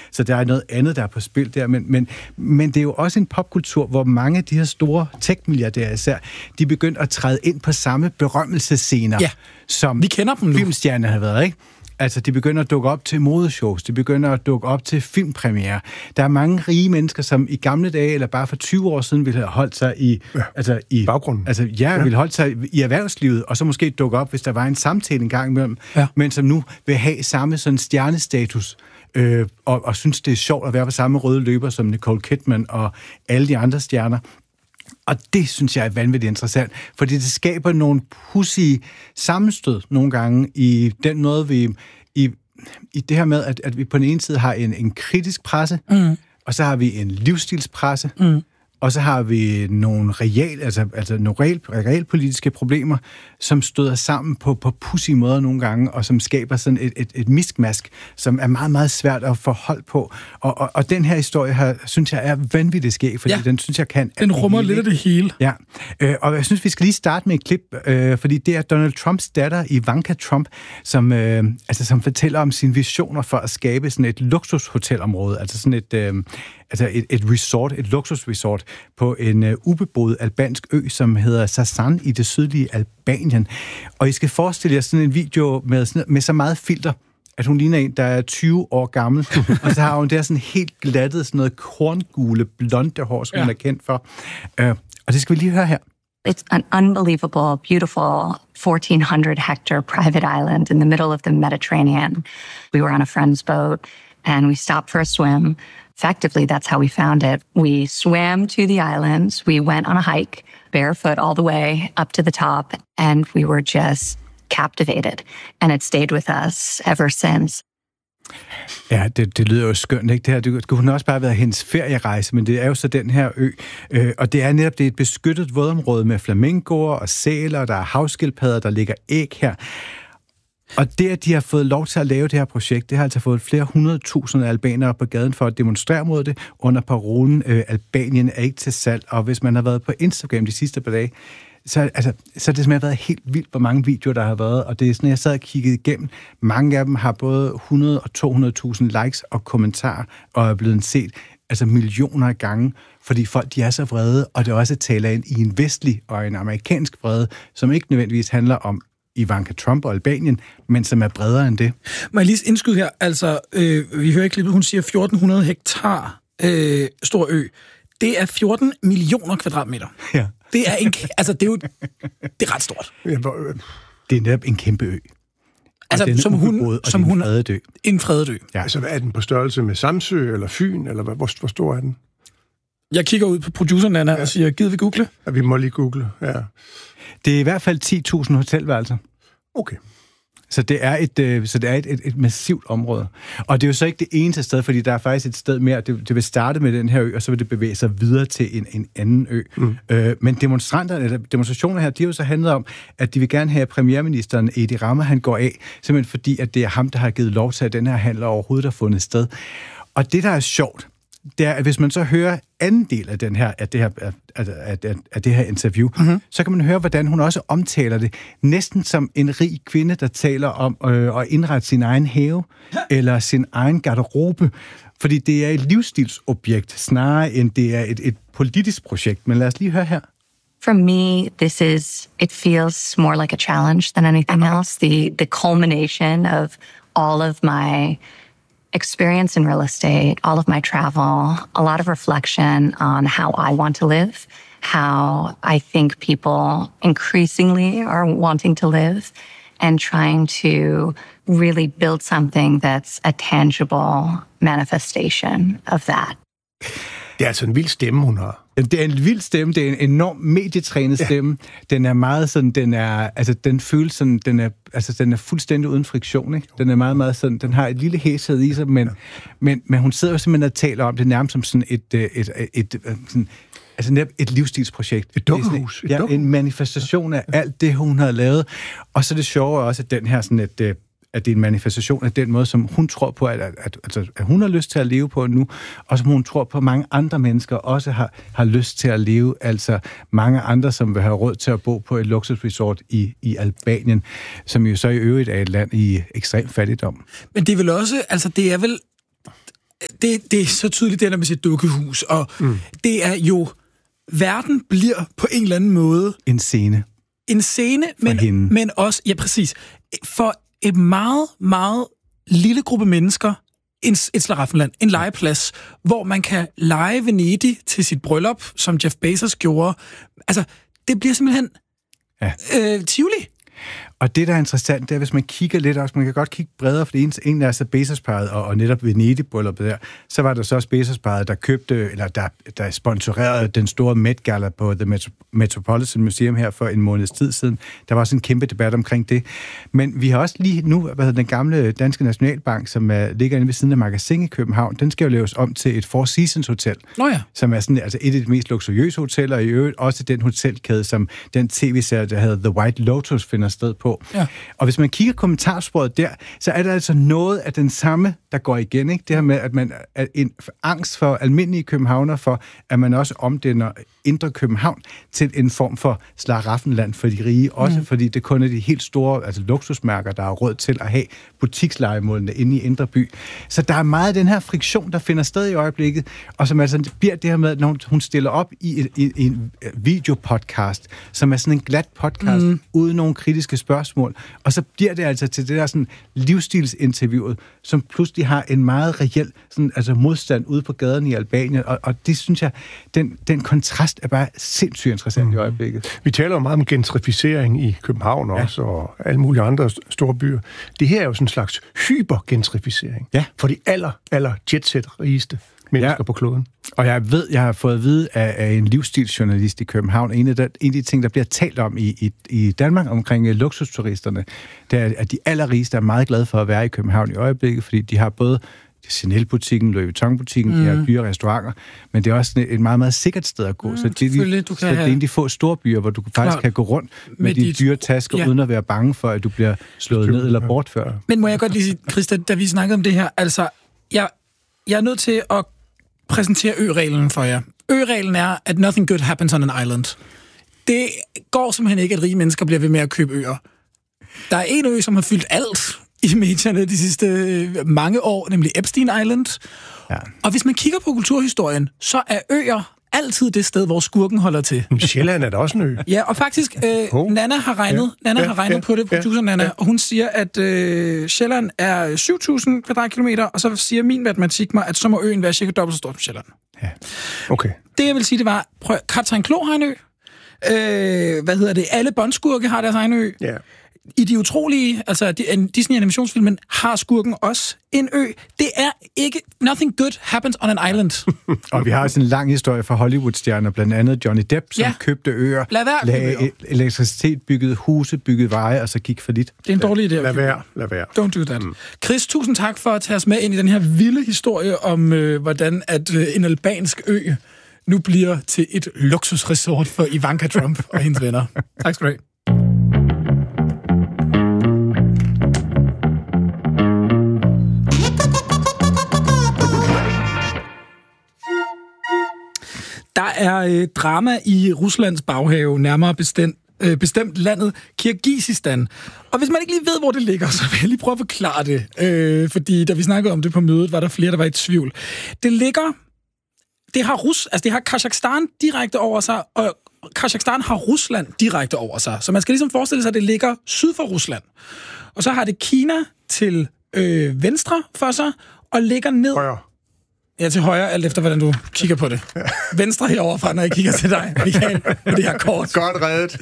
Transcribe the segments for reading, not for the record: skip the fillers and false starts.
Så der er noget andet, der er på spil der. Men det er jo også en popkultur, hvor mange af de her store tech-milliardærer især, de begyndte at træde ind på samme berømmelsescener, som vi kender dem nu. Filmstjerner har været, ikke? Altså, de begynder at dukke op til modeshows, de begynder at dukke op til filmpremiere. Der er mange rige mennesker, som i gamle dage, eller bare for 20 år siden, ville have holdt sig i baggrunden. Ville holdt sig i erhvervslivet, og så måske dukke op, hvis der var en samtale en gang imellem, men som nu vil have samme sådan stjernestatus, og synes, det er sjovt at være på samme røde løber som Nicole Kidman og alle de andre stjerner. Og det synes jeg er vanvittigt interessant, fordi det skaber nogle pudsige sammenstød nogle gange i den måde, vi i det her med, at vi på den ene side har en kritisk presse, og så har vi en livsstilspresse, og så har vi nogle realpolitiske problemer, som støder sammen på pudsige måder nogle gange, og som skaber sådan et miskmask, som er meget, meget svært at få hold på. Og den her historie her, synes jeg er vanvittigt skæg, fordi den synes jeg kan... Den rummer lidt af det hele. Ja, og jeg synes, vi skal lige starte med et klip, fordi det er Donald Trumps datter, Ivanka Trump, som fortæller om sine visioner for at skabe sådan et luksushotelområde, altså sådan et resort, et luksusresort på en ubeboet albansk ø, som hedder Sasan i det sydlige Albanien. Og I skal forestille jer sådan en video med så meget filter, at hun ligner en, der er 20 år gammel, og så har hun der sådan helt glattet, sådan noget korngule, blonde hår, som hun er kendt for. Og det skal vi lige høre her. It's an unbelievable, beautiful 1,400-hectare private island in the middle of the Mediterranean. We were on a friend's boat, and we stopped for a swim. Effectively, that's how we found it. We swam to the islands. We went on a hike, barefoot all the way up to the top, and we were just captivated. And it stayed with us ever since. Ja, det lyder jo skønt, ikke? Det kunne også bare være hendes ferierejse, men det er jo så den her ø. Og det er netop det er et beskyttet vådområde med flamingoer og sæler, der er havskildpadder, der ligger æg her. Og det, at de har fået lov til at lave det her projekt, det har altså fået flere 100.000 albanere på gaden for at demonstrere mod det under parolen Albanien er ikke til salg. Og hvis man har været på Instagram de sidste par dage, så det simpelthen været helt vildt, hvor mange videoer der har været. Og det er sådan, jeg sad og kiggede igennem. Mange af dem har både 100 og 200.000 likes og kommentarer, og er blevet set millioner af gange, fordi folk de er så vrede, og det også taler ind i en vestlig og en amerikansk vrede, som ikke nødvendigvis handler om Ivanka Trump og Albanien, men som er bredere end det. Må jeg lige indskyde her, vi hører i klippet, hun siger 1.400 hektar stor ø. Det er 14 millioner kvadratmeter. Ja. Det er det er ret stort. Det er netop en kæmpe ø. Som hun fredet ø. En fredet ø. Ja. Altså, er den på størrelse med Samsø eller Fyn, eller hvor stor er den? Jeg kigger ud på produceren, Anna, og siger, gider vi google? Ja, vi må lige google, ja. Det er i hvert fald 10.000 hotelværelser. Okay. Så det er et massivt område. Og det er jo så ikke det eneste sted, fordi der er faktisk et sted mere, det vil starte med den her ø, og så vil det bevæge sig videre til en anden ø. Men demonstrationer her, de har jo så handlet om, at de vil gerne have premierministeren Edi Rama, han går af, simpelthen fordi, at det er ham, der har givet lov til, at den her handel overhovedet har fundet sted. Og det, der er sjovt, det er, at hvis man så hører anden del af det her interview, så kan man høre, hvordan hun også omtaler det, næsten som en rig kvinde, der taler om at indrette sin egen have, eller sin egen garderobe, fordi det er et livsstilsobjekt, snarere end det er et politisk projekt. Men lad os lige høre her. For me, it feels more like a challenge than anything else. The culmination of all of my experience in real estate, all of my travel, a lot of reflection on how I want to live, how I think people increasingly are wanting to live, and trying to really build something that's a tangible manifestation of that. Det er altså en vild stemme, hun har. Det er en vild stemme, det er en enorm medietrænet stemme. Den er meget sådan, den føles sådan, den er fuldstændig uden friktion, ikke? Den er meget, meget sådan, den har et lille hæshed i sig, men hun sidder jo simpelthen og taler om det nærmest som sådan et livsstilsprojekt. Et dukkehus. En manifestation af alt det, hun har lavet. Og så det sjove også, at den her sådan at det er en manifestation af den måde, som hun tror på, at hun har lyst til at leve på nu, og som hun tror på, mange andre mennesker også har lyst til at leve, altså mange andre, som vil have råd til at bo på et luksusresort i Albanien, som jo så i øvrigt er et land i ekstrem fattigdom. Men det er vel også, det er vel det er så tydeligt, det der med sit dukkehus, og det er jo, verden bliver på en eller anden måde... En scene, men også, ja præcis, for et meget, meget lille gruppe mennesker, et slaraffenland, en legeplads, hvor man kan lege Venedig til sit bryllup, som Jeff Bezos gjorde. Altså, det bliver simpelthen Tivoli. Og det, der er interessant, det er, hvis man kigger lidt også, man kan godt kigge bredere, for en er så Bezos-parret, og netop Venedig-brylluppet der, så var der så også Bezos-parret, der købte, eller der sponsorerede den store Met Gala på The Metropolitan Museum her for en måneds tid siden. Der var også en kæmpe debat omkring det. Men vi har også lige nu, den gamle Danske Nationalbank, som ligger inde ved siden af Magasin i København, den skal jo laves om til et Four Seasons Hotel, som er sådan, altså et af de mest luksuriøse hoteller, og i øvrigt også den hotelkæde, som den tv-serie, der hedder The White Lotus, finder sted på. Ja. Og hvis man kigger kommentarsporet der, så er der altså noget af den samme, der går igen, ikke? Det her med, at man er en angst for almindelige københavner for, at man også omdanner indre København til en form for slaraffenland for de rige, også fordi det kun er de helt store, altså luksusmærker, der har råd til at have butikslejemålene inde i Indre By. Så der er meget af den her friktion, der finder sted i øjeblikket, og som altså bliver det her med, når hun stiller op i en videopodcast, som er sådan en glat podcast, uden nogen kritiske spørgsmål, og så bliver det altså til det der sådan livsstilsinterviewet, som pludselig har en meget reel sådan, altså modstand ude på gaderne i Albanien, og det synes jeg, den kontrast er bare sindssygt interessant i øjeblikket. Vi taler jo meget om gentrificering i København også, og alle mulige andre store byer. Det her er jo sådan en slags hypergentrificering for de aller jetset rigeste mennesker på kloden. Og jeg har fået at vide af en livsstilsjournalist i København, en af de ting, der bliver talt om i Danmark omkring luksusturisterne, det er, at de allerrigeste er meget glade for at være i København i øjeblikket, fordi de har både Chanel-butikken, Louis Vuitton-butikken, de har dyre restauranter, men det er også et meget, meget sikkert sted at gå. Så det er en af de få store byer, hvor du faktisk kan gå rundt med de dyre tasker, uden at være bange for, at du bliver slået ned eller bortført. Men må jeg godt lige sige, Christa, da vi snakkede om det her, altså, jeg er nødt til at præsentere ø-reglen for jer. Ø-reglen er, at nothing good happens on an island. Det går simpelthen ikke, at rige mennesker bliver ved med at købe øer. Der er en ø, som har fyldt alt i medierne de sidste mange år, nemlig Epstein Island. Ja. Og hvis man kigger på kulturhistorien, så er øer altid det sted, hvor skurken holder til. Sjælland er da også en ø. Ja, og faktisk, Nana har regnet på det, producer Nana, og hun siger, at Sjælland er 7.000 kvadratkilometer, og så siger min matematik mig, at så må øen være cirka dobbelt så stor som Sjælland. Ja. Okay. Det, jeg vil sige, det var, Kaptajn Klo har en ø. Alle båndskurke har deres egen ø. Ja. I de utrolige, altså Disney-animationsfilmen, har skurken også en ø. Det er ikke... Nothing good happens on an island. Og vi har også en lang historie fra Hollywood-stjerner, blandt andet Johnny Depp, som købte øer, lagde elektricitet, byggede huse, byggede veje, og så gik for lidt. Det er en dårlig idé. Lad være. Don't do that. Chris, tusind tak for at tage os med ind i den her vilde historie om, hvordan at en albansk ø nu bliver til et luksusresort for Ivanka Trump og hendes venner. Tak skal du have. Der er drama i Ruslands baghave, nærmere bestemt landet Kirgisistan. Og hvis man ikke lige ved, hvor det ligger, så vil jeg lige prøve at forklare det. Fordi da vi snakkede om det på mødet, var der flere, der var i tvivl. Det har Kazakhstan direkte over sig, og Kazakhstan har Rusland direkte over sig. Så man skal ligesom forestille sig, at det ligger syd for Rusland. Og så har det Kina til venstre for sig, og ligger ned... Højre. Ja, til højre, alt efter, hvordan du kigger på det. Venstre heroverfra, når jeg kigger til dig, Michael, på det her kort. Godt reddet.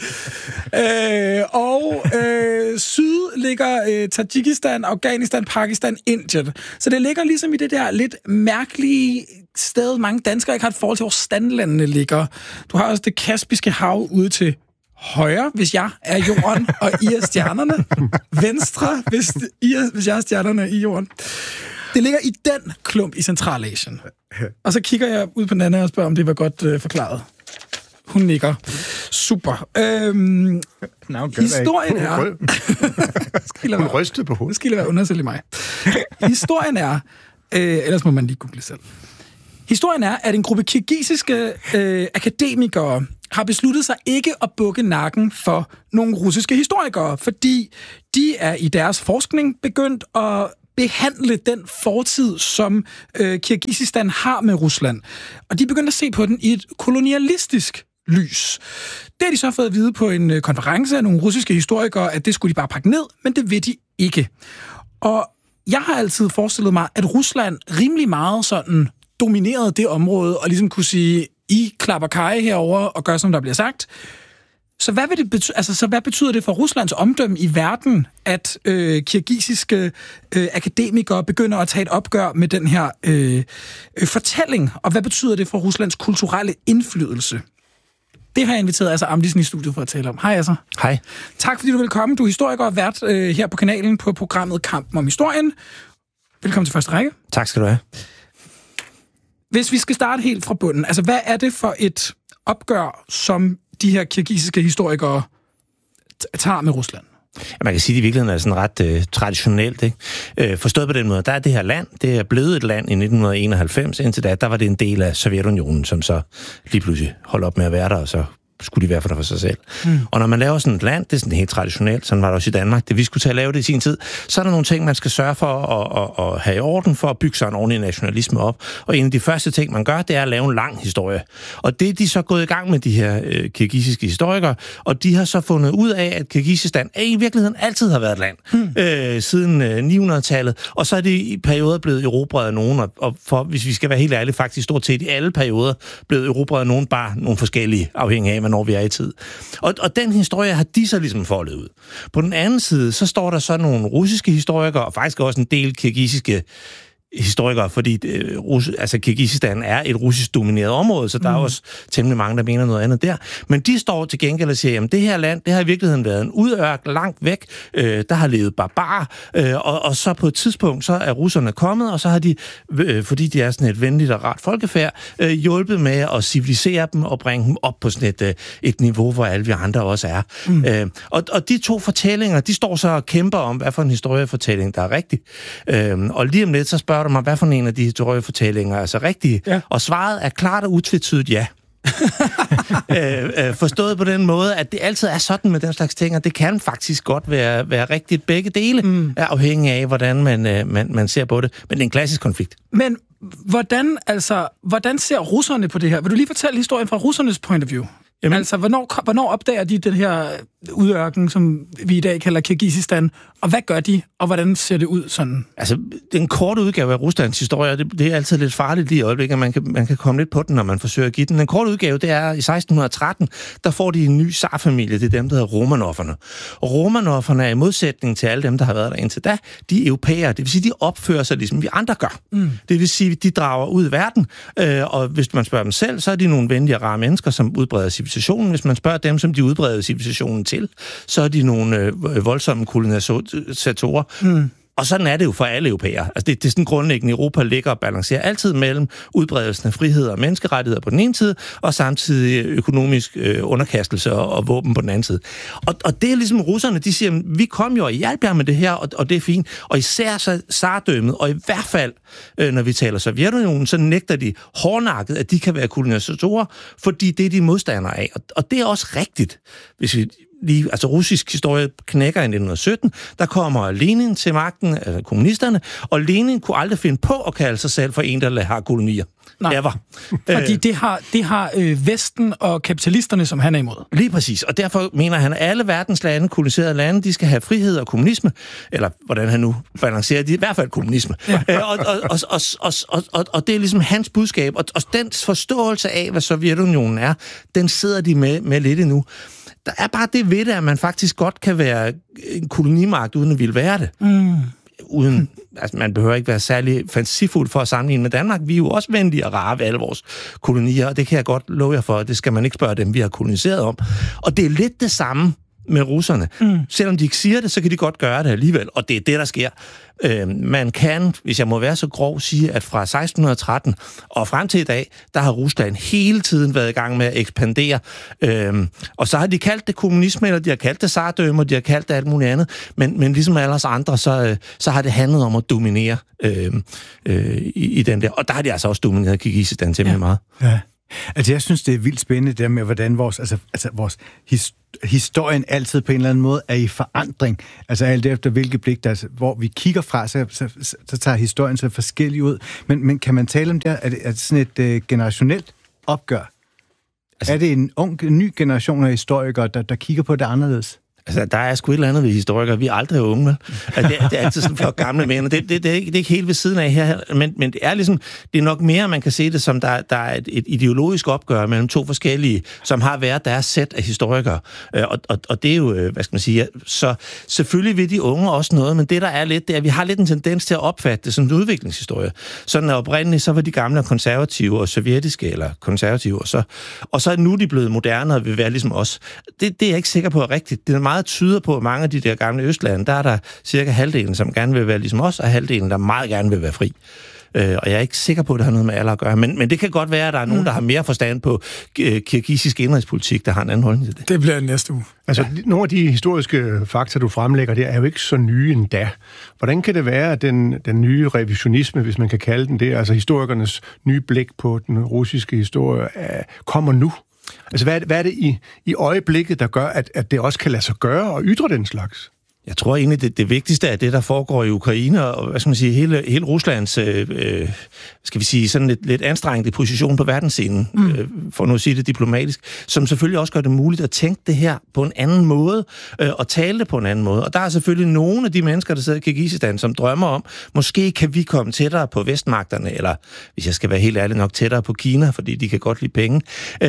Syd ligger Tajikistan, Afghanistan, Pakistan, Indien. Så det ligger ligesom i det der lidt mærkelige sted, mange danskere ikke har et forhold til, hvor standlandene ligger. Du har også det Kaspiske hav ude til højre, hvis jeg er jorden, og I er stjernerne. Venstre, hvis jeg er stjernerne i jorden. Det ligger i den klump i Centralasien. Og så kigger jeg ud på Nana og spørger, om det var godt forklaret. Hun nikker. Super. Historien er... Hun rystede på hovedet. Det skal være undersøgt i mig. Historien er... ellers må man lige google selv. Historien er, at en gruppe kirgisiske akademikere har besluttet sig ikke at bukke nakken for nogle russiske historikere, fordi de er i deres forskning begyndt at behandle den fortid, som Kirgisistan har med Rusland. Og de begyndte at se på den i et kolonialistisk lys. Det har de så fået at vide på en konference af nogle russiske historikere, at det skulle de bare pakke ned, men det vil de ikke. Og jeg har altid forestillet mig, at Rusland rimelig meget sådan dominerede det område, og ligesom kunne sige, I klapper kaj herover og gør, som der bliver sagt. Så hvad vil det hvad betyder det for Ruslands omdømme i verden, at kirgisiske akademikere begynder at tage et opgør med den her fortælling? Og hvad betyder det for Ruslands kulturelle indflydelse? Det har jeg inviteret Asser Amdisen i studiet for at tale om. Hej Asser. Hej. Tak fordi du vil komme. Du er historiker og vært her på kanalen på programmet Kampen om Historien. Velkommen til første række. Tak skal du have. Hvis vi skal starte helt fra bunden, altså hvad er det for et opgør, som de her kirgisiske historikere tager med Rusland? Ja, man kan sige, at det i virkeligheden er sådan ret traditionelt. Ikke? Forstået på den måde, der er det her land, det er blevet et land i 1991. Indtil da, der var det en del af Sovjetunionen, som så lige pludselig holdt op med at være der, og så skulle de være for sig selv. Og når man laver sådan et land, det er sådan helt traditionelt, sådan var det også i Danmark, det vi skulle til at lave det i sin tid, så er der nogle ting, man skal sørge for at have i orden, for at bygge sig en ordentlig nationalisme op. Og en af de første ting, man gør, det er at lave en lang historie. Og det er de så gået i gang med, de her kirgisiske historikere, og de har så fundet ud af, at Kirgisistan i virkeligheden altid har været et land, siden 900-tallet, og så er det i perioder blevet erobret af nogen, og for, hvis vi skal være helt ærlige, faktisk stort set i alle perioder blevet erobret af nogen, bare nogle forskellige, afhængig af, når vi er i tid. Og den historie har de så ligesom foldet ud. På den anden side, så står der så nogle russiske historikere, og faktisk også en del kirgisiske historikere, fordi Kirgisistan er et russisk domineret område, så der er også temmelig mange, der mener noget andet der. Men de står til gengæld og siger, at det her land, det har i virkeligheden været en udørk langt væk, der har levet barbarer, og så på et tidspunkt, så er russerne kommet, og så har de, fordi de er sådan et venligt og rart folkefærd, hjulpet med at civilisere dem og bringe dem op på sådan et niveau, hvor alle vi andre også er. Og de to fortællinger, de står så og kæmper om, hvad for en historiefortælling, der er rigtig. Og lige om lidt, så spørger du mig, hvad for en af de historiefortællinger er så rigtige? Ja. Og svaret er klart og utvetydigt ja. Forstået på den måde, at det altid er sådan med den slags ting, og det kan faktisk godt være rigtigt begge dele, afhængig af, hvordan man ser på det. Men det er en klassisk konflikt. Men hvordan ser russerne på det her? Vil du lige fortælle historien fra russernes point of view? Jamen. Altså, hvornår opdager de den her udørken, som vi i dag kalder Kirgisistan, og hvad gør de, og hvordan ser det ud sådan? Altså, den korte udgave af Ruslands historie, det er altid lidt farligt lige i øjeblikket, at man kan komme lidt på den, når man forsøger at give den. Den korte udgave, det er i 1613, der får de en ny zarfamilie, det er dem, der hedder Romanofferne. Og Romanofferne er i modsætning til alle dem, der har været der indtil da, de er europæere, det vil sige, de opfører sig ligesom vi andre gør. Det vil sige, de drager ud i verden, og hvis man spørger dem selv, så er de nogle venlige og rare mennesker, som udbreder civilisationen. Hvis man spørger dem, som de udbreder civilisationen til, så er de nogle voldsomme kolonisatorer. Og sådan er det jo for alle europæere. Altså det er sådan grundlæggende, Europa ligger og balancerer altid mellem udbredelsen af frihed og menneskerettigheder på den ene side, og samtidig økonomisk underkastelse og våben på den anden side. Og det er ligesom russerne, de siger, vi kom jo og hjalp jer med det her, og det er fint. Og især så zardømmet, og i hvert fald, når vi taler Sovjetunionen, så nægter de hårdnakket, at de kan være kolonisatorer, fordi det er de modstandere af. Og det er også rigtigt, hvis vi russisk historie knækker i 1917, der kommer Lenin til magten, altså kommunisterne, og Lenin kunne aldrig finde på at kalde sig selv for en, der har kolonier. Nej, ever. Fordi det har Vesten og kapitalisterne, som han er imod. Lige præcis, og derfor mener han, at alle verdens lande, koloniserede lande, de skal have frihed og kommunisme, eller hvordan han nu balancerer det, i hvert fald kommunisme. Ja. Og det er ligesom hans budskab, og den forståelse af, hvad Sovjetunionen er, den sidder de med lidt endnu. Der er bare det ved det, at man faktisk godt kan være en kolonimagt, uden at ville være det. Uden, altså man behøver ikke være særlig fantasifuld for at sammenligne med Danmark. Vi er jo også venlige og rare ved alle vores kolonier, og det kan jeg godt love jer for, det skal man ikke spørge dem, vi har koloniseret om. Og det er lidt det samme med russerne. Selvom de ikke siger det, så kan de godt gøre det alligevel, og det er det, der sker. Man kan, hvis jeg må være så grov, sige, at fra 1613 og frem til i dag, der har Rusland hele tiden været i gang med at ekspandere. Og så har de kaldt det kommunisme, eller de har kaldt det zardømme, og de har kaldt det alt muligt andet. Men ligesom alle os andre, så har det handlet om at dominere i den der. Og der har de altså også domineret Kirgisistan temmelig meget. Ja. Altså, jeg synes, det er vildt spændende, det der med, hvordan vores historien altid på en eller anden måde er i forandring. Altså alt efter hvilket blik, hvor vi kigger fra, så tager historien så forskellig ud. Men kan man tale om det? Er det sådan et generationelt opgør? Altså, er det en ny generation af historikere, der kigger på det anderledes? Altså, der er sgu et eller andet ved historikere. Vi er aldrig unge, vel? Altså, det er altid sådan for gamle mænd. Det er ikke helt ved siden af her, men det er ligesom, det er nok mere, man kan se det som, der er et ideologisk opgør mellem to forskellige, som har været deres sæt af historikere. Og det er jo, hvad skal man sige, så selvfølgelig vil de unge også noget, men det der er lidt, det er, at vi har lidt en tendens til at opfatte det som en udviklingshistorie. Sådan oprindeligt, så var de gamle konservative og sovjetiske, eller konservative, og så er nu de blevet moderne og vil være ligesom os. Det er jeg ikke sikker på er rigtigt. Det er meget tyder på, at mange af de der gamle østlande, der er der cirka halvdelen, som gerne vil være ligesom os, og halvdelen, der meget gerne vil være fri. Og jeg er ikke sikker på, at det har noget med alder at gøre. Men det kan godt være, at der er nogen, der har mere forstand på kirgisisk indrigspolitik, der har en anden holdning til det. Det bliver næste uge. Altså, nogle af de historiske fakta, du fremlægger, det er jo ikke så nye endda. Hvordan kan det være, at den nye revisionisme, hvis man kan kalde den det, altså historikernes nye blik på den russiske historie, kommer nu? Altså, hvad er det i øjeblikket, der gør, at det også kan lade sig gøre og ytre den slags? Jeg tror egentlig, det vigtigste er det, der foregår i Ukraine, og hvad skal man sige, hele Ruslands, skal vi sige, sådan lidt anstrengte position på verdensscenen, for nu at sige det diplomatisk, som selvfølgelig også gør det muligt at tænke det her på en anden måde, og tale det på en anden måde. Og der er selvfølgelig nogle af de mennesker, der sidder i Kirgisistan, som drømmer om, måske kan vi komme tættere på vestmagterne, eller hvis jeg skal være helt ærlig nok, tættere på Kina, fordi de kan godt lide penge.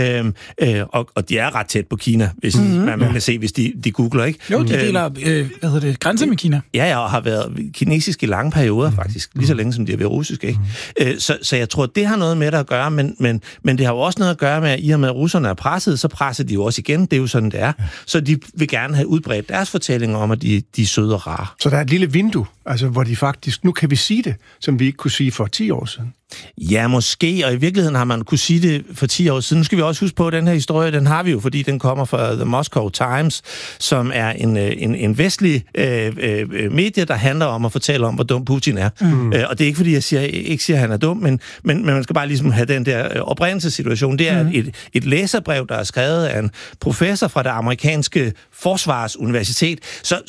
Og de er ret tæt på Kina, hvis man kan se, hvis de googler, ikke? Jo, de deler grænse med Kina. Ja, og har været kinesisk i lange perioder, faktisk. Lige så længe, som de har været russiske, ikke? Så jeg tror, det har noget med det at gøre, men det har jo også noget at gøre med, at i og med, at russerne er presset, så presser de jo også igen. Det er jo sådan, det er. Så de vil gerne have udbredt deres fortællinger om, at de er søde og rare. Så der er et lille vindue, altså, hvor de faktisk, nu kan vi sige det, som vi ikke kunne sige for 10 år siden. Ja, måske, og i virkeligheden har man kunne sige det for 10 år siden. Nu skal vi også huske på, at den her historie, den har vi jo, fordi den kommer fra The Moscow Times, som er en vestlig medie, der handler om at fortælle om, hvor dum Putin er. Og det er ikke, fordi jeg ikke siger, at han er dum, men man skal bare ligesom have den der oprindelsessituation. Det er et læserbrev, der er skrevet af en professor fra det amerikanske forsvarsuniversitet.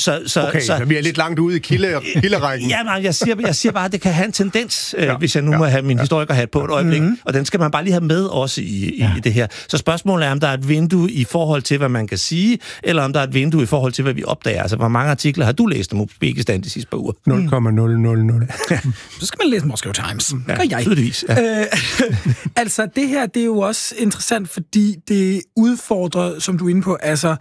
Så vi er lidt langt ude i kilderækken. Ja, men jeg siger bare, at det kan have en tendens, hvis jeg nu må have min historikerhat på et øjeblik, og den skal man bare lige have med også i det her. Så spørgsmålet er, om der er et vindue i forhold til, hvad man kan sige, eller om der er et vindue i forhold til, hvad vi opdager. Altså, hvor mange artikler har du læst om Uzbekistan de sidste par uger? 0,000. Så skal man læse Moscow Times. Ja, gør jeg. tydeligvis. Ja. Altså, det her, det er jo også interessant, fordi det udfordrer, som du er inde på, altså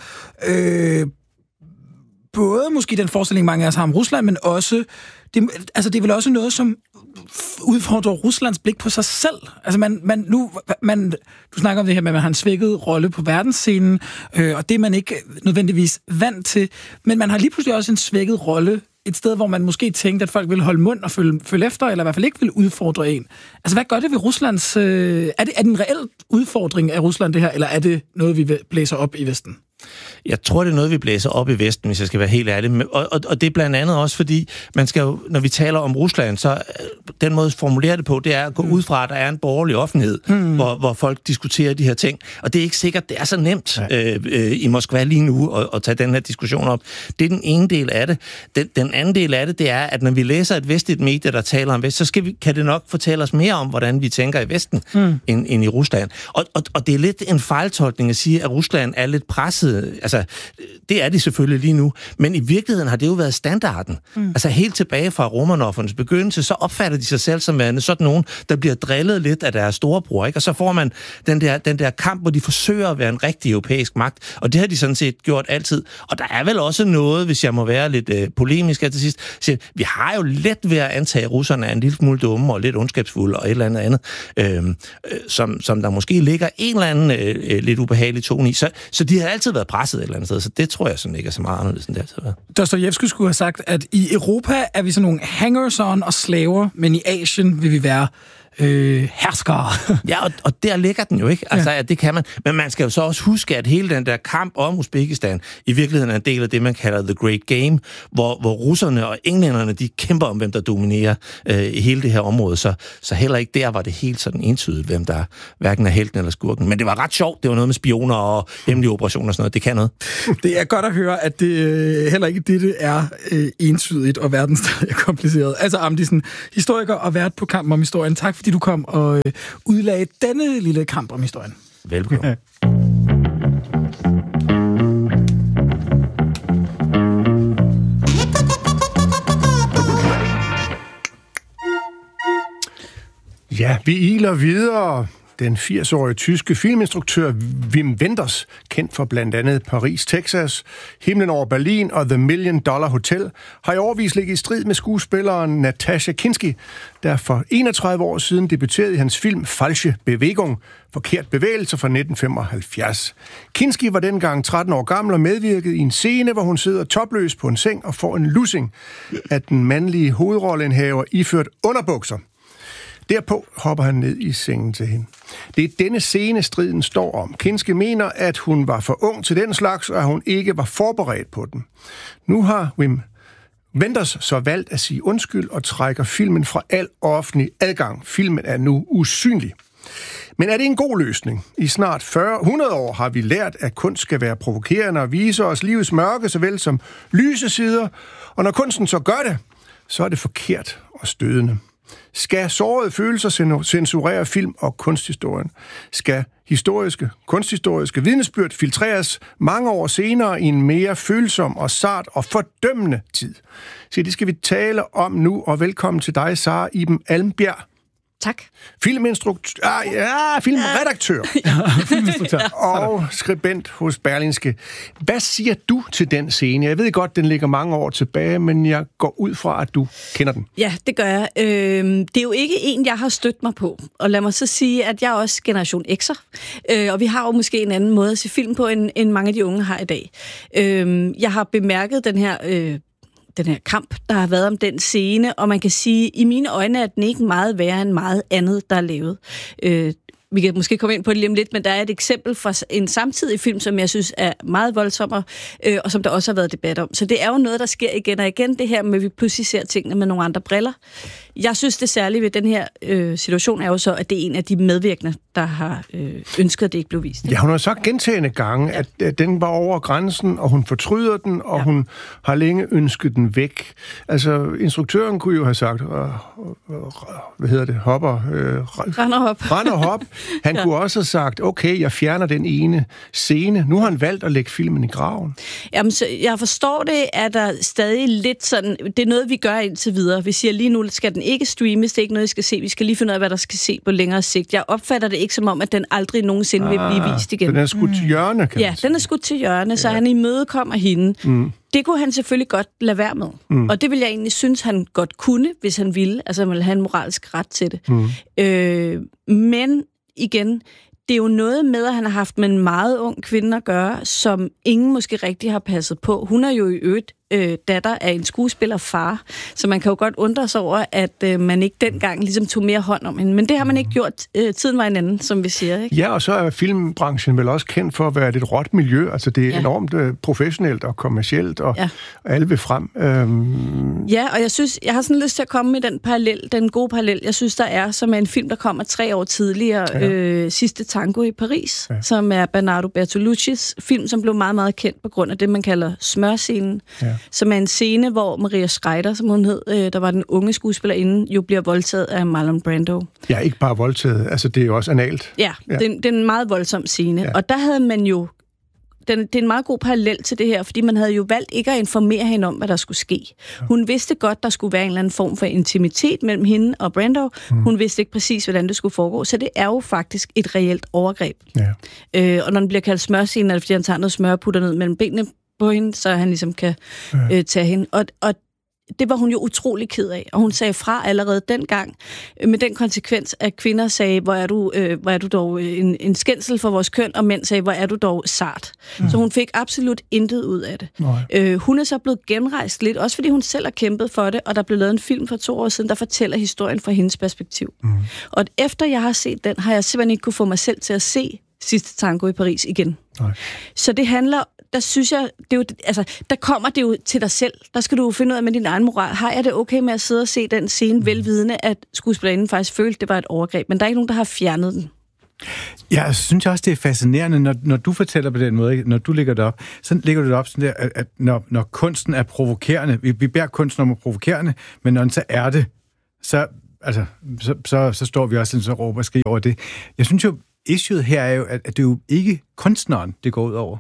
både måske den forestilling, mange af os har om Rusland, men også det er vel også noget, som udfordrer Ruslands blik på sig selv. Altså du snakker om det her med, at man har en svækket rolle på verdensscenen, og det er man ikke nødvendigvis vant til, men man har lige pludselig også en svækket rolle et sted, hvor man måske tænkte, at folk ville holde mund og følge efter, eller i hvert fald ikke ville udfordre en. Altså, hvad gør det ved Ruslands... Er det en reel udfordring af Rusland, det her, eller er det noget, vi blæser op i Vesten? Jeg tror, det er noget, vi blæser op i Vesten, hvis jeg skal være helt ærlig. Og det er blandt andet også, fordi man skal jo, når vi taler om Rusland, så den måde at formulere det på, det er at gå ud fra, at der er en borgerlig offentlighed, hvor folk diskuterer de her ting. Og det er ikke sikkert, det er så nemt i Moskva lige nu at tage den her diskussion op. Det er den ene del af det. Den anden del af det er, at når vi læser et vestligt medie, der taler om Vest, så kan det nok fortælle os mere om, hvordan vi tænker i Vesten, end i Rusland. Og det er lidt en fejltolkning at sige, at Rusland er lidt presset. Altså, det er de selvfølgelig lige nu, men i virkeligheden har det jo været standarden. Altså, helt tilbage fra Romanovens begyndelse, så opfatter de sig selv som værende sådan nogen, der bliver drillet lidt af deres storebror, ikke? Og så får man den der kamp, hvor de forsøger at være en rigtig europæisk magt, og det har de sådan set gjort altid. Og der er vel også noget, hvis jeg må være lidt polemisk til sidst, så vi har jo let ved at antage, at russerne er en lille smule dumme og lidt ondskabsfulde og et eller andet, som der måske ligger en eller anden lidt ubehagelig tone i. Så de har altid været presset et eller andet sted, så det tror jeg sådan ikke er så meget anderledes, end det har været. Dostojevskij skulle have sagt, at i Europa er vi sådan nogle hangers-on og slaver, men i Asien vil vi være herskere. Ja, og der ligger den jo, ikke? Altså, ja. Det kan man. Men man skal jo så også huske, at hele den der kamp om Uzbekistan i virkeligheden er en del af det, man kalder The Great Game, hvor russerne og englænderne, de kæmper om, hvem der dominerer hele det her område. Så heller ikke der var det helt sådan entydigt, hvem der hverken er helten eller skurken. Men det var ret sjovt. Det var noget med spioner og hemmelige operationer og sådan noget. Det kan noget. Det er godt at høre, at det heller ikke dette er entydigt, og verden stadig er kompliceret. Altså, Amdisen, historiker og vært på Kampen om historien. Tak fordi du kom og udlagde denne lille kamp om historien. Velkommen. Ja, vi iler videre. Den 80-årige tyske filminstruktør Wim Wenders, kendt for blandt andet Paris, Texas, Himlen over Berlin og The $1 Million Hotel, har i årevis ligget i strid med skuespilleren Natascha Kinski, der for 31 år siden debuterede i hans film Falsche Bewegung, forkert bevægelse fra 1975. Kinski var dengang 13 år gammel og medvirkede i en scene, hvor hun sidder topløs på en seng og får en lussing af den mandlige hovedrolleindehaver iført underbukser. Derpå hopper han ned i sengen til hende. Det er denne scene, striden står om. Kinski mener, at hun var for ung til den slags, og at hun ikke var forberedt på den. Nu har Wim Wenders så valgt at sige undskyld og trækker filmen fra al offentlig adgang. Filmen er nu usynlig. Men er det en god løsning? I snart 100 år har vi lært, at kunst skal være provokerende og vise os livets mørke, såvel som lyse sider. Og når kunsten så gør det, så er det forkert og stødende. Skal sårede følelser censurere film- og kunsthistorien? Skal kunsthistoriske vidnesbyrd filtreres mange år senere i en mere følsom og sart og fordømmende tid? Så det skal vi tale om nu, og velkommen til dig, Sara Iben Almbjerg. Tak. Filmredaktør og skribent hos Berlingske. Hvad siger du til den scene? Jeg ved godt, den ligger mange år tilbage, men jeg går ud fra, at du kender den. Ja, det gør jeg. Det er jo ikke en, jeg har stødt mig på. Og lad mig så sige, at jeg er også generation X'er. Og vi har jo måske en anden måde at se film på, end mange af de unge har i dag. Jeg har bemærket den her kamp, der har været om den scene, og man kan sige, i mine øjne er den ikke meget værre end meget andet, der er lavet. Vi kan måske komme ind på det lige om lidt, men der er et eksempel fra en samtidig film, som jeg synes er meget voldsommere, og som der også har været debat om. Så det er jo noget, der sker igen og igen, det her med, at vi pludselig ser tingene med nogle andre briller. Jeg synes, det særlige ved den her situation er jo så, at det er en af de medvirkende, der har ønsket, at det ikke blev vist. Ja, hun har sagt gentagne gange, at den var over grænsen, og hun fortryder den, og hun har længe ønsket den væk. Altså, instruktøren kunne jo have sagt, Rend og hop. Han kunne også have sagt, okay, jeg fjerner den ene scene. Nu har han valgt at lægge filmen i graven. Jamen, så jeg forstår det, at der stadig lidt sådan, det er noget, vi gør indtil videre. Vi siger lige nu, skal den ikke streames, det er ikke noget, I skal se. Vi skal lige finde ud af, hvad der skal se på længere sigt. Jeg opfatter det ikke som om, at den aldrig nogensinde vil blive vist igen. Den er skudt til hjørne, kan man sige. Den er skudt til hjørne, så han imødekommer hende. Det kunne han selvfølgelig godt lade være med. Og det vil jeg egentlig synes, han godt kunne, hvis han ville. Altså, han ville have en moralsk ret til det. Men igen, det er jo noget med, at han har haft med en meget ung kvinde at gøre, som ingen måske rigtig har passet på. Hun er jo i øvrigt datter af en skuespillerfar, så man kan jo godt undre sig over, at man ikke dengang ligesom tog mere hånd om hende. Men det har man ikke gjort. Tiden var en anden, som vi siger, ikke? Ja, og så er filmbranchen vel også kendt for at være et råt miljø. Altså, det er enormt professionelt og kommercielt, og alle vil frem. Ja, og jeg synes, jeg har sådan lyst til at komme med den gode parallel, jeg synes, der er, som er en film, der kommer 3 år tidligere, Sidste Tango i Paris, som er Bernardo Bertoluccis film, som blev meget, meget kendt på grund af det, man kalder smørscenen. Som er en scene, hvor Maria Schreider, som hun hed, der var den unge skuespillerinde, jo bliver voldtaget af Marlon Brando. Ja, ikke bare voldtaget, altså det er jo også analt. Ja, det er en meget voldsom scene. Og der havde man jo, det er en meget god parallel til det her, fordi man havde jo valgt ikke at informere hende om, hvad der skulle ske. Hun vidste godt, der skulle være en eller anden form for intimitet mellem hende og Brando. Hun vidste ikke præcis, hvordan det skulle foregå. Så det er jo faktisk et reelt overgreb. Og når den bliver kaldt smørscenen, er det fordi, han tager noget smør og putter ned mellem benene på hende, så han ligesom kan tage hende. Og det var hun jo utrolig ked af, og hun sagde fra allerede dengang, med den konsekvens, at kvinder sagde, hvor er du dog en skændsel for vores køn, og mænd sagde, hvor er du dog sart. Så hun fik absolut intet ud af det. Hun er så blevet genrejst lidt, også fordi hun selv har kæmpet for det, og der blev lavet en film for 2 år siden, der fortæller historien fra hendes perspektiv. Og efter jeg har set den, har jeg simpelthen ikke kunne få mig selv til at se Sidste Tango i Paris igen. Så det handler, der synes jeg, det er jo, altså, der kommer det jo til dig selv. Der skal du finde ud af med din egen moral. Har jeg det okay med at sidde og se den scene, velvidende, at skuespillerinden faktisk følte, det var et overgreb, men der er ikke nogen, der har fjernet den. Jeg synes også, det er fascinerende, når du fortæller på den måde, når du lægger det op, så lægger du det op sådan der, at når kunsten er provokerende, vi bærer kunsten om at provokerende, men når den så er det, så står vi også sådan, så råber og skriger over det. Jeg synes jo, issuet her er jo, at det er jo ikke kunstneren, det går ud over.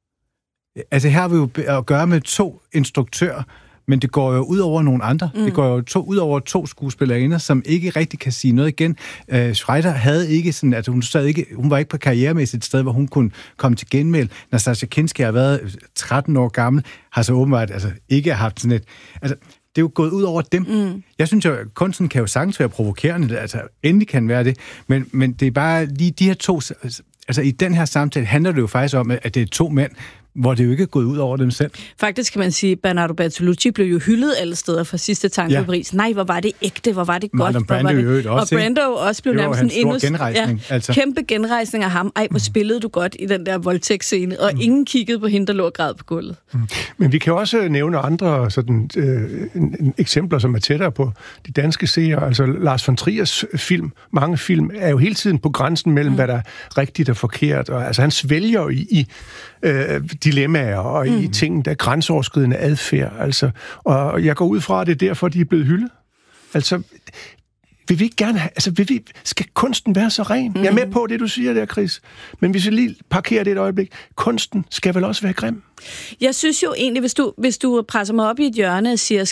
Altså her har vi jo at gøre med 2 instruktører, men det går jo ud over nogle andre. Det går jo ud over 2 skuespillerinder, som ikke rigtig kan sige noget igen. Schreider havde ikke sådan, altså hun var ikke på karrieremæssigt sted, hvor hun kunne komme til genmæld. Nastassja Kinski har været 13 år gammel, har så åbenbart ikke haft sådan et... Altså, det er jo gået ud over dem. Jeg synes jo, at kunsten kan jo sagtens være provokerende, altså endelig kan være det, men det er bare lige de her 2... Altså i den her samtale handler det jo faktisk om, at det er 2 mænd, hvor det jo ikke er gået ud over dem selv. Faktisk kan man sige, at Bernardo Bertolucci blev jo hyldet alle steder fra Sidste Tango i Paris. Nej, hvor var det ægte, hvor var det godt. Og Brando også blev nærmest en endnu genrejsning. Altså. Kæmpe genrejsning af ham. Ej, hvor spillede du godt i den der voldtægtsscene, og ingen kiggede på hende, der lå og græd på gulvet. Men vi kan også nævne andre sådan, eksempler, som er tættere på de danske seere. Altså Lars von Triers film, mange film, er jo hele tiden på grænsen mellem, hvad der er rigtigt og forkert. Og, altså han svælger i dilemmaer og i ting, der er grænseoverskridende adfærd. Altså, og jeg går ud fra, at det er derfor, de er blevet hyldet. Altså, vil vi ikke gerne have... Altså, skal kunsten være så ren? Jeg er med på det, du siger der, Chris. Men hvis vi lige parkerer det et øjeblik, kunsten skal vel også være grim? Jeg synes jo egentlig, hvis du presser mig op i et hjørne og siger,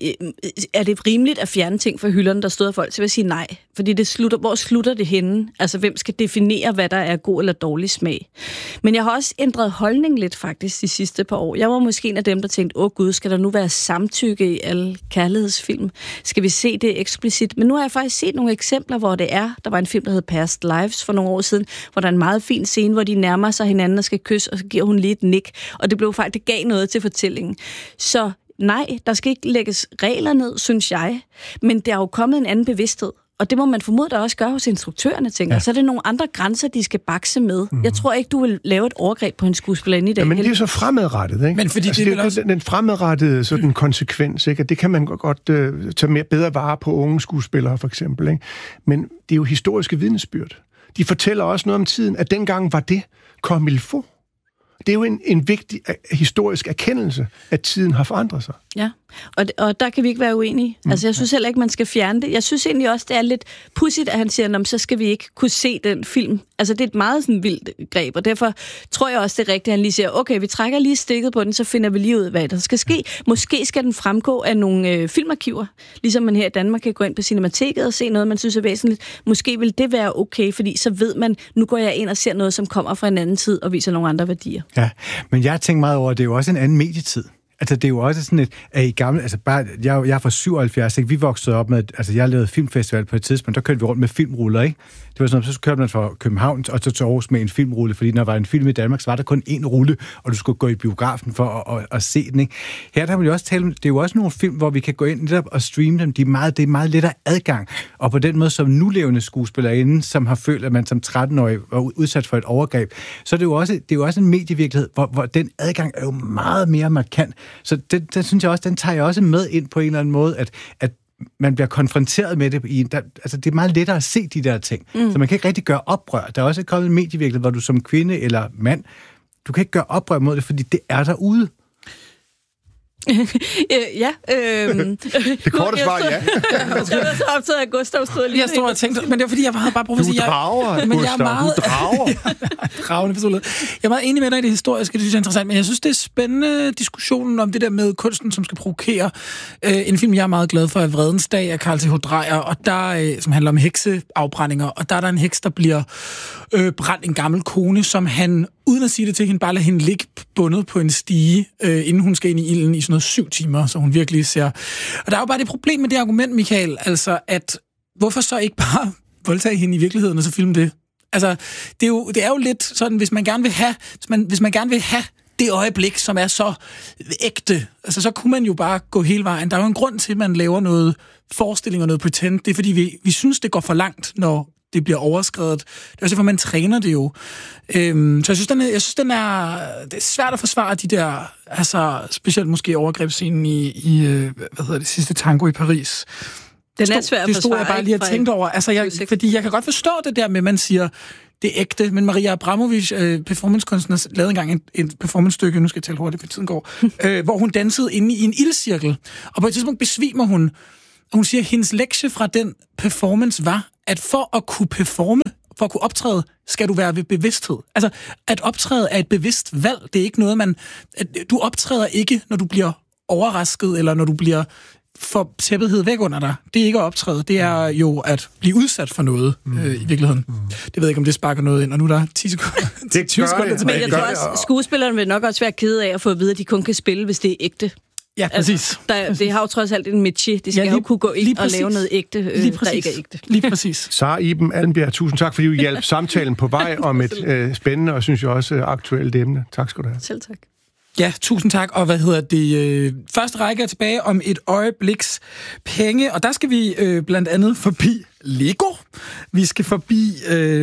er det rimeligt at fjerne ting fra hylderne, der stod folk, så vil jeg sige nej. Fordi hvor slutter det henne? Altså, hvem skal definere, hvad der er god eller dårlig smag? Men jeg har også ændret holdning lidt faktisk de sidste par år. Jeg var måske en af dem, der tænkte, gud, skal der nu være samtykke i alle kærlighedsfilm? Skal vi se det eksplicit? Men nu har jeg faktisk set nogle eksempler, hvor det er. Der var en film, der hed Past Lives for nogle år siden, hvor der er en meget fin scene, hvor de nærmer sig hinanden og skal kysse, og så giver hun lige et nik. Og det gav noget til fortællingen. Så nej, der skal ikke lægges regler ned, synes jeg. Men der er jo kommet en anden bevidsthed. Og det må man formode, der også gør hos instruktørerne, tænker. Så er det nogle andre grænser, de skal bakse med. Jeg tror ikke, du vil lave et overgreb på en skuespillerinde i dag. Ja, men det er så fremadrettet, ikke? Men fordi altså, det er også den fremadrettede sådan konsekvens, ikke? Det kan man godt tage bedre vare på unge skuespillere, for eksempel, ikke? Men det er jo historiske vidnesbyrd. De fortæller også noget om tiden, at dengang var det comme il faut. Det er jo en vigtig historisk erkendelse, at tiden har forandret sig. Ja, og der kan vi ikke være uenige. Altså, jeg synes heller ikke, man skal fjerne det. Jeg synes egentlig også, det er lidt pudsigt, at han siger, så skal vi ikke kunne se den film. Altså, det er et meget sådan vildt greb, og derfor tror jeg også, det er rigtigt, at han lige siger, okay, vi trækker lige stikket på den, så finder vi lige ud, hvad der skal ske. Måske skal den fremgå af nogle filmarkiver, ligesom man her i Danmark kan gå ind på Cinemateket og se noget, man synes er væsentligt. Måske vil det være okay, fordi så ved man, nu går jeg ind og ser noget, som kommer fra en anden tid og viser nogle andre værdier. Ja, men jeg tænker meget over, at det er jo også en anden medietid. Altså, det er jo også sådan at i gamle... Altså, bare, jeg er fra 77, ikke? Vi voksede op med... Altså, jeg lavede filmfestival på et tidspunkt, der kørte vi rundt med filmruller, ikke? Det var sådan, så kørte man fra København og så til Aarhus med en filmrulle, fordi når der var en film i Danmark, så var der kun én rulle, og du skulle gå i biografen for at se den, ikke? Her der vil jeg også tale om, det er jo også nogle film, hvor vi kan gå ind netop og streame dem. Det er meget lettere adgang. Og på den måde, som nulevende skuespillerinde, som har følt, at man som 13-årig var udsat for et overgreb, så det er jo også en medievirkelighed, hvor den adgang er jo meget mere markant. Så den synes jeg også, den tager jeg også med ind på en eller anden måde, at man bliver konfronteret med det. Altså, det er meget lettere at se de der ting. Så man kan ikke rigtig gøre oprør. Der er også kommet en medievirkelighed, hvor du som kvinde eller mand, du kan ikke gøre oprør mod det, fordi det er derude. Ja. Det korte svar, ja. Jeg var så optaget af Gustav stod lige. Jeg stod og tænkte, men det var fordi, jeg havde bare brug for at sige... Du drager, men Gustav, jeg er meget, du drager. Jeg er meget enig med dig i det historiske, det synes jeg er interessant, men jeg synes, det er spændende diskussionen om det der med kunsten, som skal provokere. En film, jeg er meget glad for, er Vredens Dag af Carl Th. Dreyer, og der, som handler om hekseafbrændinger, og der er der en heks, der bliver brændt, en gammel kone, som han, uden at sige det til hende, bare lader hende ligge bundet på en stige, inden hun skal ind i ilden i sådan sådan noget 7 timer, så hun virkelig ser... Og der er jo bare det problem med det argument, Michael, altså at hvorfor så ikke bare voldtage hende i virkeligheden, og så filme det? Altså, det er jo lidt sådan, hvis man gerne vil have det øjeblik, som er så ægte, altså så kunne man jo bare gå hele vejen. Der er jo en grund til, at man laver noget forestilling og noget pretend. Det er, fordi vi synes, det går for langt, når det bliver overskredet. Det er også derfor, man træner det jo. Så jeg synes, det er svært at forsvare de der, altså specielt måske overgrebsscenen i sidste tango i Paris. Den er svært at forsvare. Det stod jeg bare lige og tænkte over. Altså, fordi jeg kan godt forstå det der med, at man siger, det er ægte, men Maria Abramovic, performancekunstner, lavede engang en performancestykke, nu skal jeg tælle hurtigt, for tiden går, hvor hun dansede inde i en ildcirkel, og på et tidspunkt besvimer hun, og hun siger, at hendes lektie fra den performance var, at for at kunne performe, for at kunne optræde, skal du være ved bevidsthed. Altså, at optræde er et bevidst valg. Det er ikke noget, du optræder ikke, når du bliver overrasket, eller når du bliver for tæppethed væk under dig. Det er ikke at optræde. Det er jo at blive udsat for noget, i virkeligheden. Det ved jeg ikke, om det sparker noget ind, og nu er der 10 sekunder. Det 20 sekunder tilbage. Men jeg tror også, skuespillerne vil nok også være kede af at få at vide, at de kun kan spille, hvis det er ægte. Ja, præcis. Altså, det har jo trods alt en métier. De skal jo kunne gå ind og lave noget ægte, der ikke er ægte. Lige præcis. Sara Iben Allenbjerg, tusind tak, fordi du hjalp samtalen på vej om et spændende og, synes jeg også, aktuelt emne. Tak skal du have. Selv tak. Ja, tusind tak, og første række er tilbage om et øjebliks penge, og der skal vi blandt andet forbi Lego. Vi skal forbi,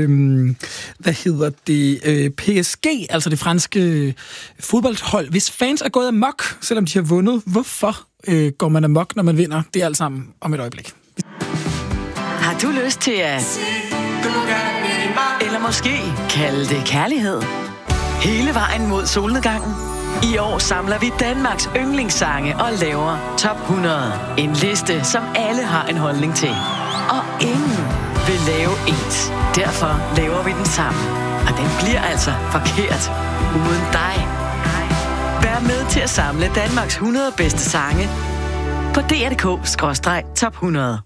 PSG, altså det franske fodboldhold, hvis fans er gået amok, selvom de har vundet. Hvorfor går man amok, når man vinder? Det er alt sammen om et øjeblik. Har du lyst til at... Eller måske kalde det kærlighed? Hele vejen mod solnedgangen? I år samler vi Danmarks yndlingssange og laver Top 100. En liste, som alle har en holdning til. Og ingen vil lave ens. Derfor laver vi den sammen. Og den bliver altså forkert uden dig. Vær med til at samle Danmarks 100 bedste sange på dr.dk/top 100.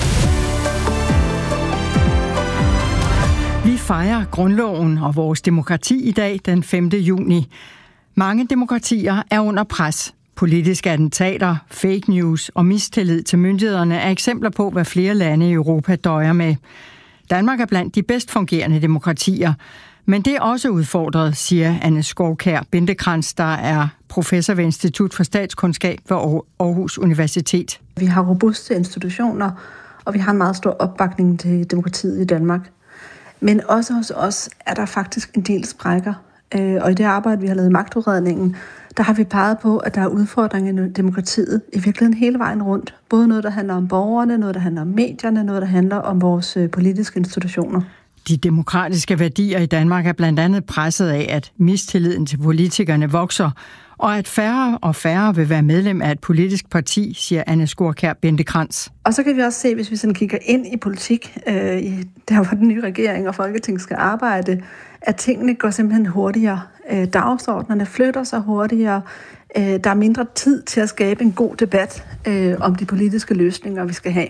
Vi fejrer grundloven og vores demokrati i dag, den 5. juni. Mange demokratier er under pres. Politiske attentater, fake news og mistillid til myndighederne er eksempler på, hvad flere lande i Europa døjer med. Danmark er blandt de bedst fungerende demokratier, men det er også udfordret, siger Anne Skovkær Bindekrans, der er professor ved Institut for Statskundskab ved Aarhus Universitet. Vi har robuste institutioner, og vi har en meget stor opbakning til demokratiet i Danmark. Men også hos os er der faktisk en del sprækker. Og i det arbejde, vi har lavet i magtudredningen, der har vi peget på, at der er udfordringer i demokratiet i virkeligheden hele vejen rundt. Både noget, der handler om borgerne, noget, der handler om medierne, noget, der handler om vores politiske institutioner. De demokratiske værdier i Danmark er blandt andet presset af, at mistilliden til politikerne vokser, og at færre og færre vil være medlem af et politisk parti, siger Anne Skovkær Bindekrans. Og så kan vi også se, hvis vi sådan kigger ind i politik, der hvor den nye regering og Folketing skal arbejde, at tingene går simpelthen hurtigere. Dagsordnerne flytter sig hurtigere. Der er mindre tid til at skabe en god debat om de politiske løsninger, vi skal have.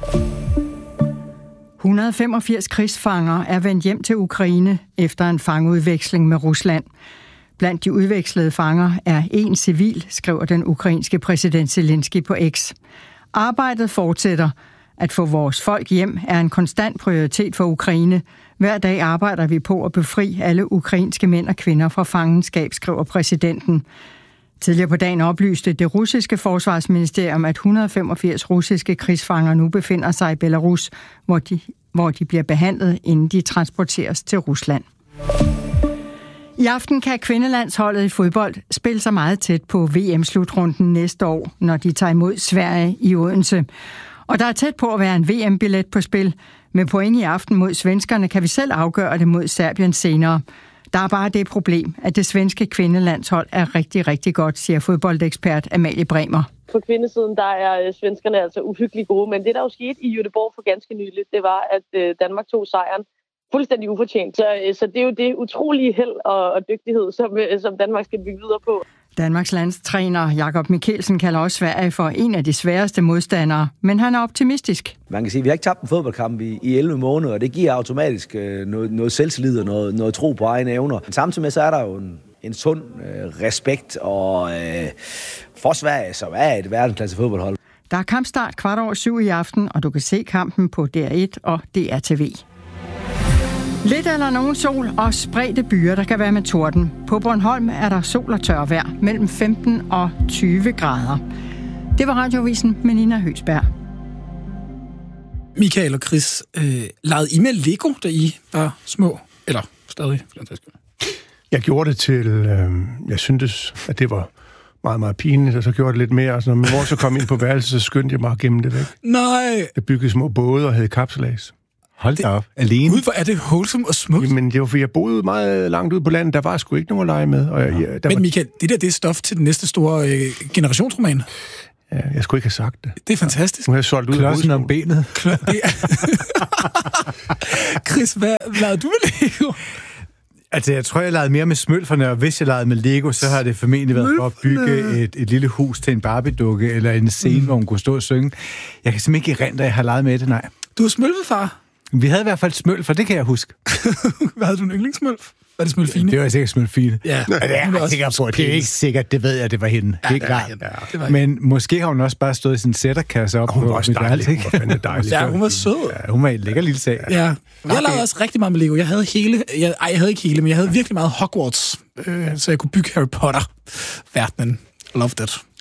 185 krigsfanger er vendt hjem til Ukraine efter en fangeudveksling med Rusland. Blandt de udvekslede fanger er en civil, skriver den ukrainske præsident Zelensky på X. Arbejdet fortsætter. At få vores folk hjem er en konstant prioritet for Ukraine. Hver dag arbejder vi på at befri alle ukrainske mænd og kvinder fra fangenskab, skriver præsidenten. Tidligere på dagen oplyste det russiske forsvarsministerium, at 185 russiske krigsfanger nu befinder sig i Belarus, hvor de bliver behandlet, inden de transporteres til Rusland. I aften kan kvindelandsholdet i fodbold spille sig meget tæt på VM-slutrunden næste år, når de tager imod Sverige i Odense. Og der er tæt på at være en VM-billet på spil. Med point i aften mod svenskerne kan vi selv afgøre det mod Serbien senere. Der er bare det problem, at det svenske kvindelandshold er rigtig, rigtig godt, siger fodboldekspert Amalie Bremer. På kvindesiden, der er svenskerne altså uhyggeligt gode, men det, der jo skete i Göteborg for ganske nyligt, det var, at Danmark tog sejren fuldstændig ufortjent. Så det er jo det utrolige held og dygtighed, som Danmark skal bygge videre på. Danmarks landstræner Jakob Mikkelsen kalder også Sverige for en af de sværeste modstandere, men han er optimistisk. Man kan sige, at vi har ikke tabt en fodboldkamp i 11 måneder, og det giver automatisk noget selvtillid og noget tro på egne evner. Men samtidig med, så er der jo en sund respekt og for Sverige, som er et verdensklasse fodboldhold. Der er kampstart 7:15 i aften, og du kan se kampen på DR1 og DRTV. Lidt eller nogen sol og spredte byer, der kan være med torden. På Bornholm er der sol og tør vejr mellem 15 og 20 grader. Det var Radioavisen med Nina Høgsberg. Michael og Chris, legede I med Lego, da I var små? Eller stadig? Jeg gjorde det til... jeg syntes, at det var meget, meget pinligt, og så gjorde det lidt mere. Altså, når min mor så kom ind på værelset, så skyndte jeg mig at gemme det væk. Nej! Jeg byggede små både og havde kapselads. Hold da op. Alene? Gud, hvor er det wholesome og smukt. Men det var, fordi jeg boede meget langt ude på landet. Der var sgu ikke nogen at lege med. Og men Michael, det er stof til den næste store generationsroman. Ja, jeg skulle ikke have sagt det. Det er fantastisk. Nu har jeg solgt ud af Klodsen om benet. Chris, hvad lavede du med Lego? Altså, jeg tror, jeg lavede mere med smølferne, og hvis jeg lavede med Lego, så har det formentlig været for at bygge et lille hus til en Barbie-dukke, eller en scene, hvor hun kunne stå og synge. Jeg kan simpelthen ikke erindre, at jeg har leget med det, nej. Du er smølfefar? Vi havde i hvert fald smølfer, det kan jeg huske. Hvad havde du en yndlingssmølf? Var det Smølfine? Det var sikkert Smølfine. Ja. Det er jeg sikker på. Det er ikke sikkert, det ved jeg, det var hende. Ja, det er klart. Ja. Men måske har hun også bare stået i sin sætterkasse op. Hun var også dejlig. Ja, hun var sød. Ja, hun var en lækker lille sag. Ja. Jeg lavede også rigtig meget med Lego. Jeg havde ikke hele, men jeg havde virkelig meget Hogwarts, så jeg kunne bygge Harry Potter-verdenen. Loved it.